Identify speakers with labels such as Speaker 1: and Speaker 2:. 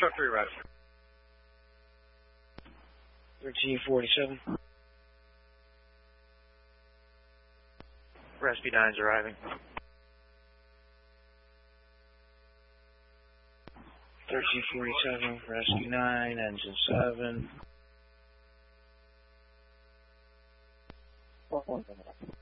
Speaker 1: Truck 3 arrives.
Speaker 2: 1347.
Speaker 1: Rescue 9's arriving.
Speaker 2: 1347, Rescue 9, Engine 7.